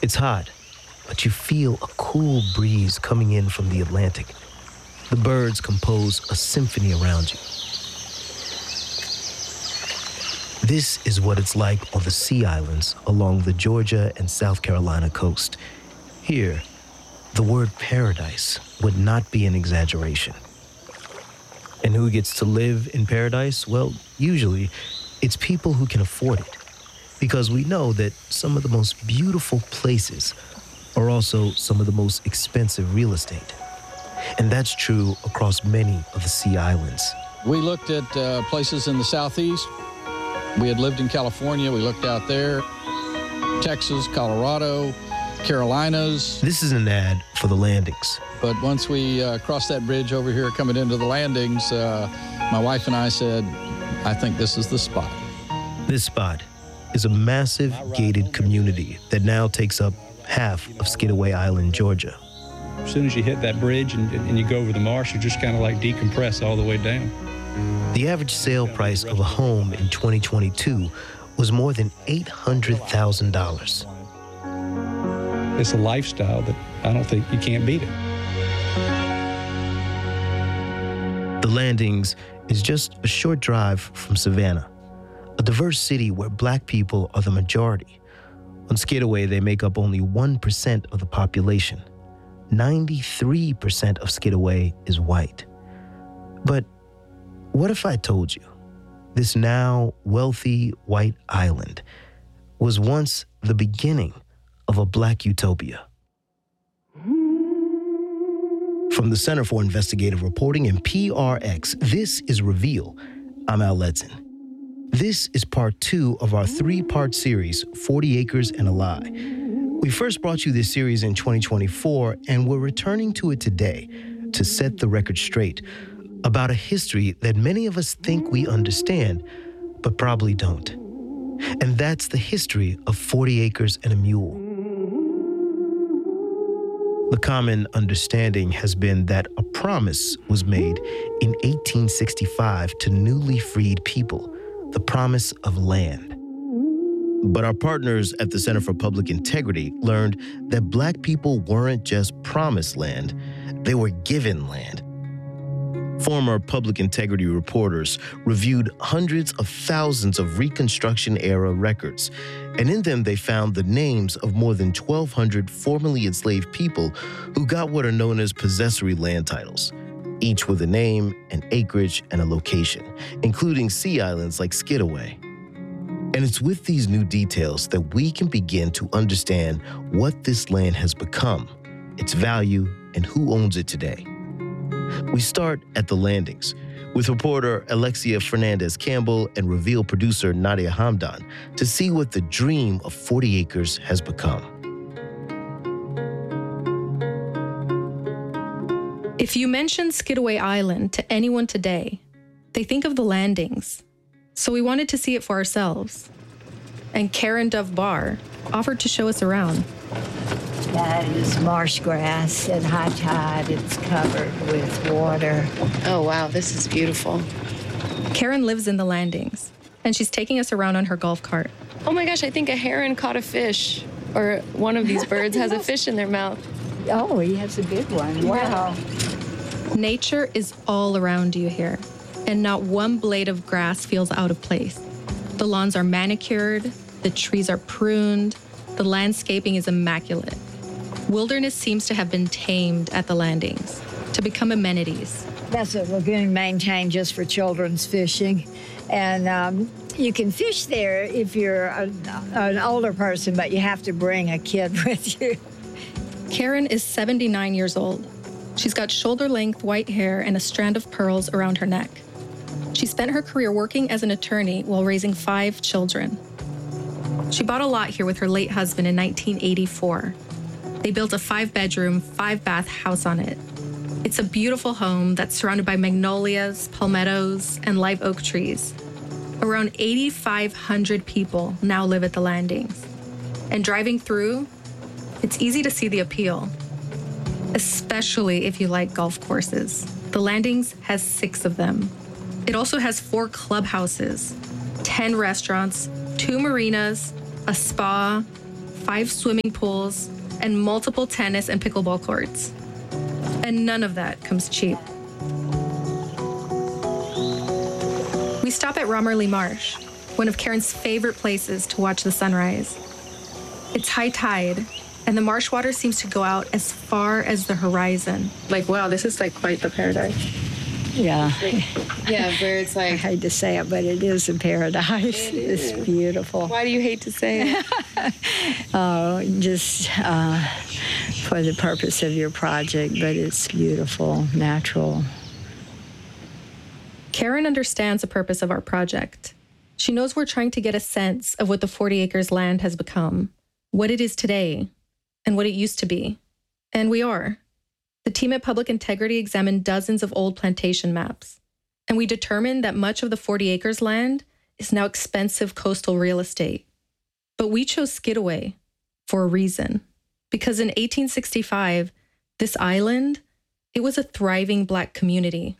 It's hot, but you feel a cool breeze coming in from the Atlantic. The birds compose a symphony around you. This is what it's like on the Sea Islands along the Georgia and South Carolina coast. Here, the word paradise would not be an exaggeration. And who gets to live in paradise? Well, usually, it's people who can afford it. Because we know that some of the most beautiful places are also some of the most expensive real estate. And that's true across many of the Sea Islands. We looked at places in the Southeast. We had lived in California. We looked out there. Texas, Colorado, Carolinas. This is an ad for the Landings. But once we crossed that bridge over here coming into the Landings, my wife and I said, I think this is the spot. This spot is a massive gated community that now takes up half of Skidaway Island, Georgia. As soon as you hit that bridge and you go over the marsh, you just kind of like decompress all the way down. The average sale price of a home in 2022 was more than $800,000. It's a lifestyle that I don't think you can't beat it. The Landings is just a short drive from Savannah, a diverse city where Black people are the majority. On Skidaway, they make up only 1% of the population. 93% of Skidaway is white. But what if I told you this now wealthy white island was once the beginning of a Black utopia? From the Center for Investigative Reporting and PRX, this is Reveal. I'm Al Letson. This is part 2 of our 3-part series, 40 Acres and a Lie. We first brought you this series in 2024, and we're returning to it today to set the record straight about a history that many of us think we understand, but probably don't. And that's the history of 40 Acres and a Mule. The common understanding has been that a promise was made in 1865 to newly freed people, the promise of land. But our partners at the Center for Public Integrity learned that Black people weren't just promised land, they were given land. Former public integrity reporters reviewed hundreds of thousands of Reconstruction-era records, and in them they found the names of more than 1,200 formerly enslaved people who got what are known as possessory land titles, each with a name, an acreage, and a location, including sea islands like Skidaway. And it's with these new details that we can begin to understand what this land has become, its value, and who owns it today. We start at the Landings with reporter Alexia Fernandez-Campbell and Reveal producer Nadia Hamdan to see what the dream of 40 Acres has become. If you mention Skidaway Island to anyone today, they think of the Landings. So we wanted to see it for ourselves. And Karen Dove Barr offered to show us around. That is marsh grass. At high tide, it's covered with water. Oh, wow, this is beautiful. Karen lives in the Landings, and she's taking us around on her golf cart. Oh my gosh, I think a heron caught a fish, or one of these birds has a fish in their mouth. Oh, he has a big one. Wow. Nature is all around you here, and not one blade of grass feels out of place. The lawns are manicured, the trees are pruned, the landscaping is immaculate. Wilderness seems to have been tamed at the Landings to become amenities. That's a lagoon maintained just for children's fishing. And you can fish there if you're an older person, but you have to bring a kid with you. Karen is 79 years old. She's got shoulder-length white hair and a strand of pearls around her neck. She spent her career working as an attorney while raising 5 children. She bought a lot here with her late husband in 1984. They built a 5-bedroom, 5-bath house on it. It's a beautiful home that's surrounded by magnolias, palmettos, and live oak trees. Around 8,500 people now live at the Landings. And driving through, it's easy to see the appeal, especially if you like golf courses. The Landings has 6 of them. It also has 4 clubhouses, 10 restaurants, 2 marinas, a spa, 5 swimming pools, and multiple tennis and pickleball courts. And none of that comes cheap. We stop at Romerly Marsh, one of Karen's favorite places to watch the sunrise. It's high tide, and the marsh water seems to go out as far as the horizon. Like, wow, this is like quite the paradise. Yeah. Yeah, where it's I like, hate to say it, but it is a paradise. It's beautiful. why do you hate to say it? Oh, just for the purpose of your project, but it's beautiful, natural. Karen understands the purpose of our project. She knows we're trying to get a sense of what the 40 acres land has become, what it is today, and what it used to be. And we are. The team at Public Integrity examined dozens of old plantation maps, and we determined that much of the 40 acres land is now expensive coastal real estate. But we chose Skidaway for a reason, because in 1865, this island, it was a thriving Black community.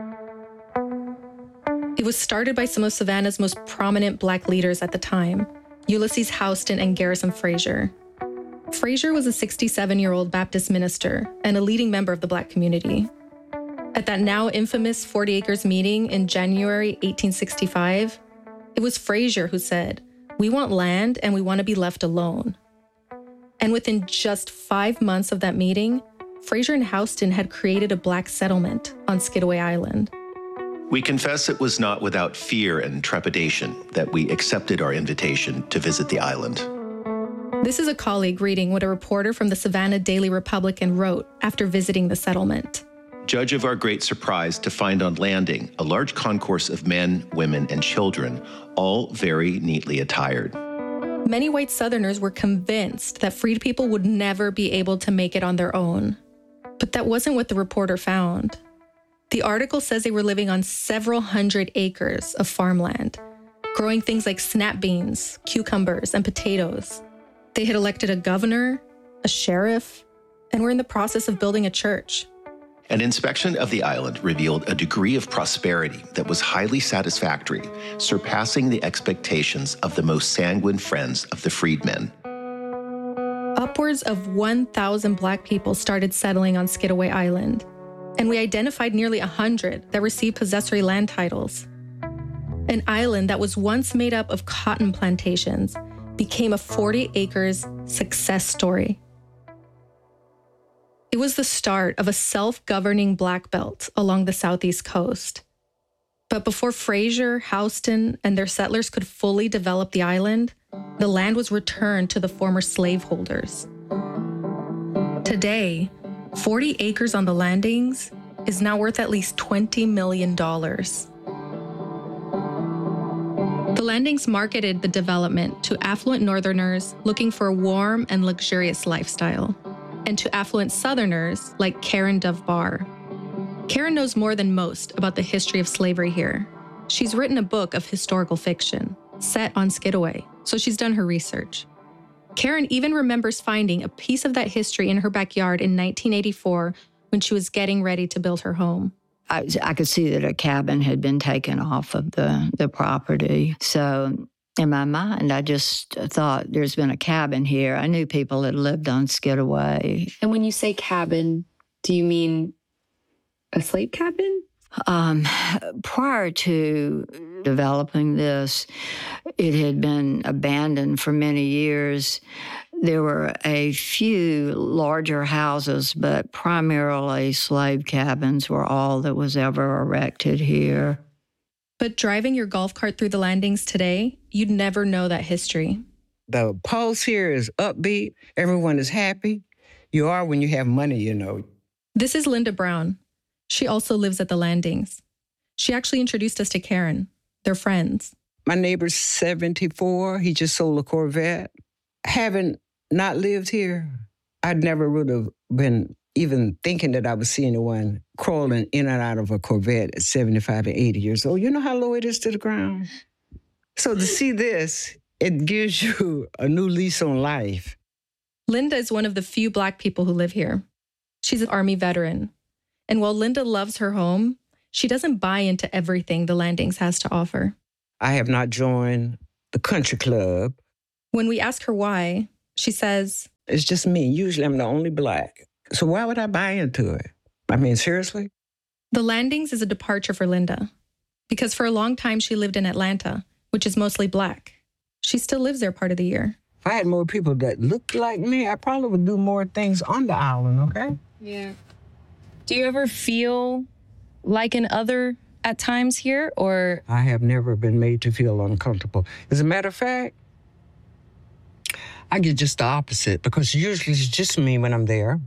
It was started by some of Savannah's most prominent Black leaders at the time, Ulysses Houston and Garrison Frazier. Frazier was a 67-year-old Baptist minister and a leading member of the Black community. At that now infamous 40 Acres meeting in January 1865, it was Frazier who said, "We want land and we want to be left alone." And within just 5 months of that meeting, Frazier and Houston had created a Black settlement on Skidaway Island. We confess it was not without fear and trepidation that we accepted our invitation to visit the island. This is a colleague reading what a reporter from the Savannah Daily Republican wrote after visiting the settlement. Judge of our great surprise to find on landing a large concourse of men, women, and children, all very neatly attired. Many white Southerners were convinced that freed people would never be able to make it on their own. But that wasn't what the reporter found. The article says they were living on several hundred acres of farmland, growing things like snap beans, cucumbers, and potatoes. They had elected a governor, a sheriff, and were in the process of building a church. An inspection of the island revealed a degree of prosperity that was highly satisfactory, surpassing the expectations of the most sanguine friends of the freedmen. Upwards of 1,000 Black people started settling on Skidaway Island, and we identified nearly 100 that received possessory land titles. An island that was once made up of cotton plantations became a 40 acres success story. It was the start of a self-governing Black Belt along the southeast coast. But before Frazier, Houston, and their settlers could fully develop the island, the land was returned to the former slaveholders. Today, 40 acres on the landings is now worth at least $20 million. The landings marketed the development to affluent Northerners looking for a warm and luxurious lifestyle, and to affluent Southerners like Karen Dove Barr. Karen knows more than most about the history of slavery here. She's written a book of historical fiction set on Skidaway, so she's done her research. Karen even remembers finding a piece of that history in her backyard in 1984 when she was getting ready to build her home. I could see that a cabin had been taken off of the property. So in my mind, I just thought there's been a cabin here. I knew people that lived on Skidaway. And when you say cabin, do you mean a slave cabin? Prior to developing this, it had been abandoned for many years. There were a few larger houses, but primarily slave cabins were all that was ever erected here. But driving your golf cart through the landings today, you'd never know that history. The pulse here is upbeat. Everyone is happy. You are when you have money, you know. This is Linda Brown. She also lives at the landings. She actually introduced us to Karen. They're friends. My neighbor's 74. He just sold a Corvette. Having not lived here, I never would have been even thinking that I would see anyone crawling in and out of a Corvette at 75 and 80 years old. You know how low it is to the ground? So to see this, it gives you a new lease on life. Linda is one of the few Black people who live here. She's an Army veteran. And while Linda loves her home, she doesn't buy into everything the landings has to offer. I have not joined the country club. When we ask her why, She says, it's just me. Usually I'm the only Black. So why would I buy into it? I mean, seriously? the landings is a departure for Linda, because for a long time she lived in Atlanta, which is mostly Black. She still lives there part of the year. If I had more people that looked like me, I probably would do more things on the island, okay? Yeah. Do you ever feel like an other at times here, or? I have never been made to feel uncomfortable. As a matter of fact, I get just the opposite, because usually it's just me when I'm there.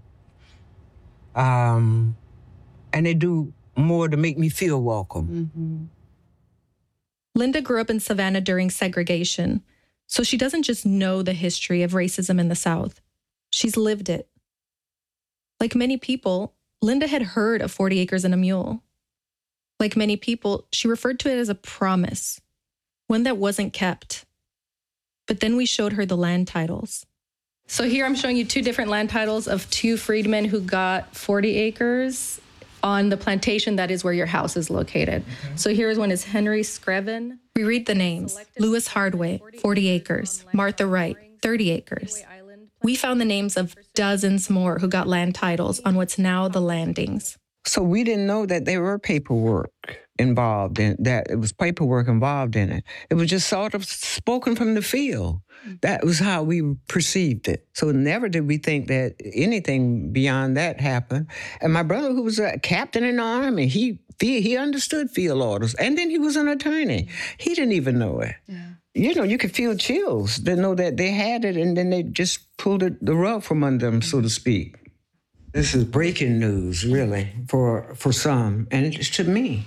And they do more to make me feel welcome. Mm-hmm. Linda grew up in Savannah during segregation, so she doesn't just know the history of racism in the South. She's lived it. Like many people, Linda had heard of 40 acres and a mule. Like many people, she referred to it as a promise, one that wasn't kept. But then we showed her the land titles. So here I'm showing you two different land titles of two freedmen who got 40 acres on the plantation that is where your house is located. Okay. So here's one is Henry Screven. We read the names. Lewis Hardway, 40 acres. Martha Wright, 30 acres. We found the names of dozens more who got land titles on what's now the landings. So we didn't know that there were paperwork involved in that. It was paperwork involved in it. It was just sort of spoken from the field. That was how we perceived it. So never did we think that anything beyond that happened. And my brother, who was a captain in the Army, he understood field orders. And then he was an attorney. He didn't even know it. Yeah. You know, you could feel chills to know that they had it, and then they just pulled the rug from under them, so to speak. This is breaking news, really, for some, and it's to me.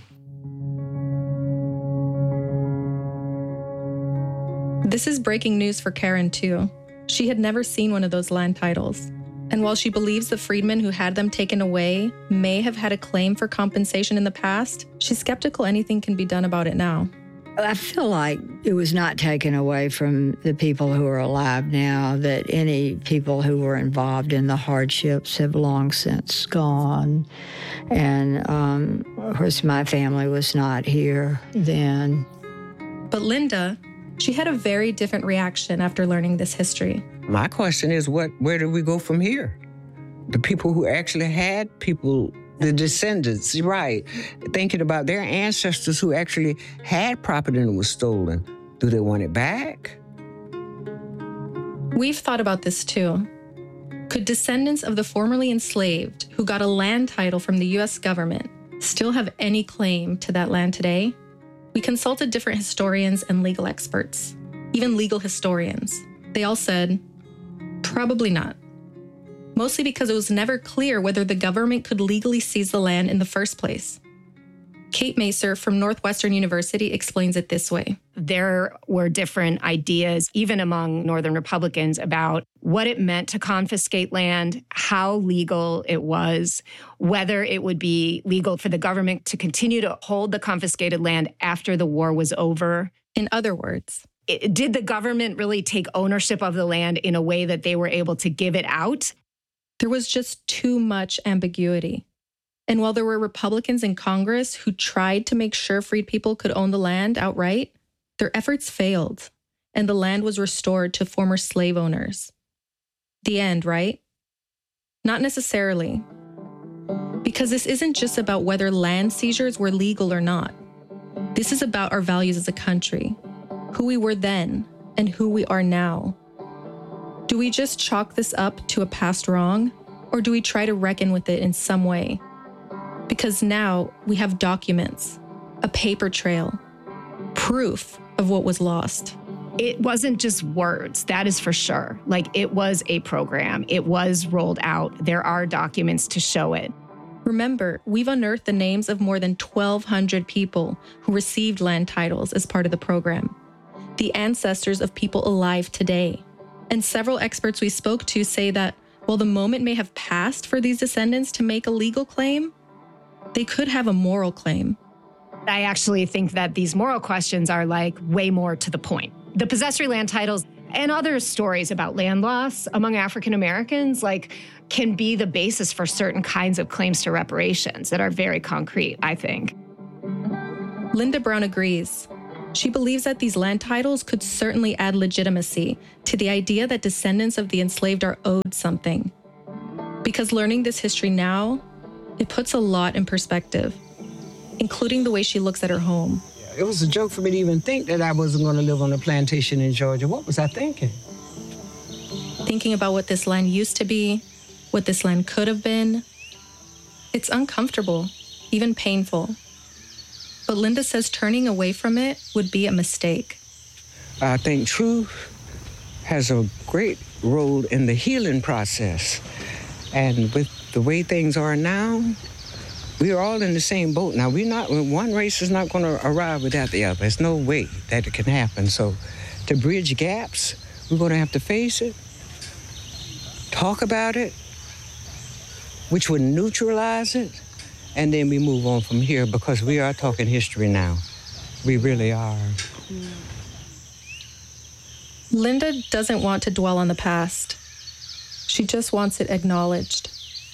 This is breaking news for Karen, too. She had never seen one of those land titles. And while she believes the freedmen who had them taken away may have had a claim for compensation in the past, she's skeptical anything can be done about it now. I feel like it was not taken away from the people who are alive now, that any people who were involved in the hardships have long since gone. And, of course, my family was not here then. But Linda, she had a very different reaction after learning this history. My question is, where do we go from here? The people who actually had people, the descendants, right, thinking about their ancestors who actually had property that was stolen. Do they want it back? We've thought about this too. Could descendants of the formerly enslaved who got a land title from the U.S. government still have any claim to that land today? We consulted different historians and legal experts, even legal historians. They all said, probably not. Mostly because it was never clear whether the government could legally seize the land in the first place. Kate Macer from Northwestern University explains it this way. There were different ideas, even among Northern Republicans, about what it meant to confiscate land, how legal it was, whether it would be legal for the government to continue to hold the confiscated land after the war was over. In other words, did the government really take ownership of the land in a way that they were able to give it out? There was just too much ambiguity. And while there were Republicans in Congress who tried to make sure freed people could own the land outright, their efforts failed, and the land was restored to former slave owners. The end, right? Not necessarily. Because this isn't just about whether land seizures were legal or not. This is about our values as a country, who we were then and who we are now. Do we just chalk this up to a past wrong, or do we try to reckon with it in some way? Because now we have documents, a paper trail, proof of what was lost. It wasn't just words, that is for sure. Like, it was a program. It was rolled out. There are documents to show it. Remember, we've unearthed the names of more than 1,200 people who received land titles as part of the program, the ancestors of people alive today. And several experts we spoke to say that while the moment may have passed for these descendants to make a legal claim, they could have a moral claim. I actually think that these moral questions are like way more to the point. The possessory land titles and other stories about land loss among African Americans can be the basis for certain kinds of claims to reparations that are very concrete, I think. Linda Brown agrees. She believes that these land titles could certainly add legitimacy to the idea that descendants of the enslaved are owed something. Because learning this history now, it puts a lot in perspective, including the way she looks at her home. It was a joke for me to even think that I wasn't going to live on a plantation in Georgia. What was I thinking? Thinking about what this land used to be, what this land could have been. It's uncomfortable, even painful. But Linda says turning away from it would be a mistake. I think truth has a great role in the healing process. And with the way things are now, we are all in the same boat. Now, one race is not going to arrive without the other. There's no way that it can happen. So to bridge gaps, we're going to have to face it, talk about it, which would neutralize it, and then we move on from here because we are talking history now. We really are. Linda doesn't want to dwell on the past. She just wants it acknowledged.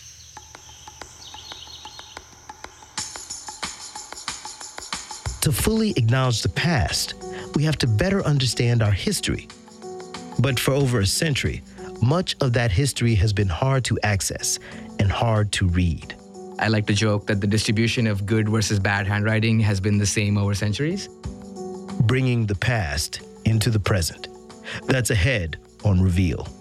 To fully acknowledge the past, we have to better understand our history. But for over a century, much of that history has been hard to access and hard to read. I like to joke that the distribution of good versus bad handwriting has been the same over centuries. Bringing the past into the present. That's ahead on Reveal.